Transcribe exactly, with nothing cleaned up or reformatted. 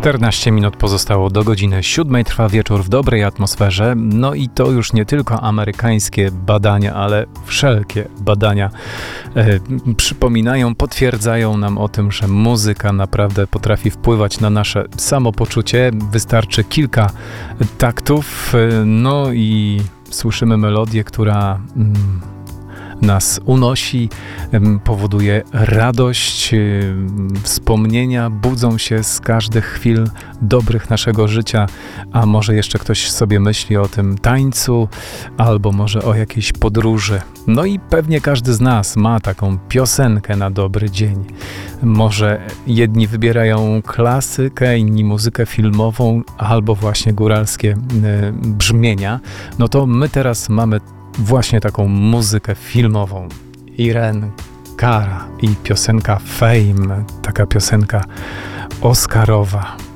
czternaście minut pozostało do godziny siódmej, trwa wieczór w dobrej atmosferze. No i to już nie tylko amerykańskie badania, ale wszelkie badania e, przypominają, potwierdzają nam o tym, że muzyka naprawdę potrafi wpływać na nasze samopoczucie. Wystarczy kilka taktów, e, no i słyszymy melodię, która mm, nas unosi, powoduje radość, wspomnienia budzą się z każdych chwil dobrych naszego życia, a może jeszcze ktoś sobie myśli o tym tańcu, albo może o jakiejś podróży. No i pewnie każdy z nas ma taką piosenkę na dobry dzień. Może jedni wybierają klasykę, inni muzykę filmową, albo właśnie góralskie brzmienia. No to my teraz mamy właśnie taką muzykę filmową. Irene Cara i piosenka Fame, taka piosenka oscarowa.